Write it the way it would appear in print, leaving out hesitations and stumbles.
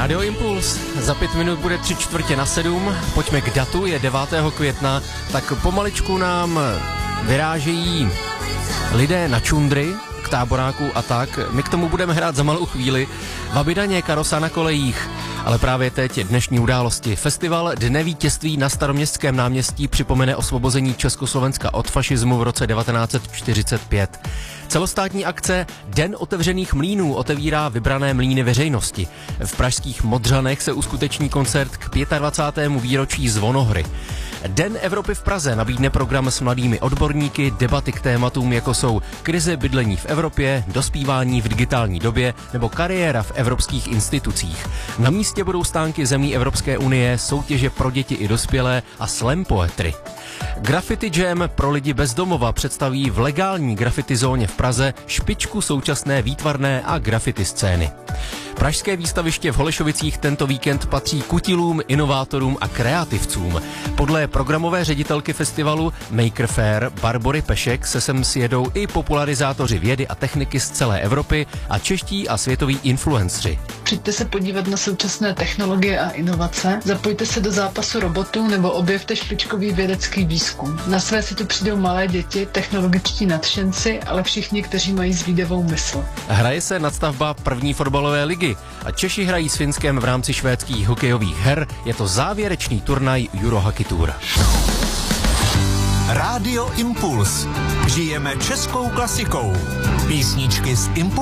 Radio Impuls. Za 5 minut bude 6:45. Pojďme k datu, je 9. května. Tak pomaličku nám vyrážejí lidé na čundry, k táboráku a tak. My k tomu budeme hrát za malou chvíli. Vabidaně, karosa na kolejích. Ale právě teď dnešní události. Festival Dne vítězství na Staroměstském náměstí připomene osvobození Československa od fašismu v roce 1945. Celostátní akce Den otevřených mlýnů otevírá vybrané mlýny veřejnosti. V pražských Modřanech se uskuteční koncert k 25. výročí Zvonohry. Den Evropy v Praze nabídne program s mladými odborníky, debaty k tématům, jako jsou krize bydlení v Evropě, dospívání v digitální době nebo kariéra v evropských institucích. Na místě budou stánky zemí Evropské unie, soutěže pro děti i dospělé a slam poetry. Graffiti Jam pro lidi bez domova představí v legální graffiti zóně v Praze špičku současné výtvarné a graffiti scény. Pražské výstaviště v Holešovicích tento víkend patří kutilům, inovátorům a kreativcům. Podle programové ředitelky festivalu Maker Faire Barbory Pešek se sem sjedou i popularizátoři vědy a techniky z celé Evropy a čeští a světoví influenceri. Přijďte se podívat na současné technologie a inovace, zapojte se do zápasu robotů nebo objevte špičkový vědecký výzkum. Na své si tu přijdou malé děti, technologičtí nadšenci, ale všichni, kteří mají zvídavou mysl. Hraje se nadstavba první fotbalové ligy a Češi hrají s Finskem v rámci švédských hokejových her. Je to závěrečný turnaj Eurohockey Tour. Radio Impuls. Žijeme českou klasikou. Písničky z Impulsu.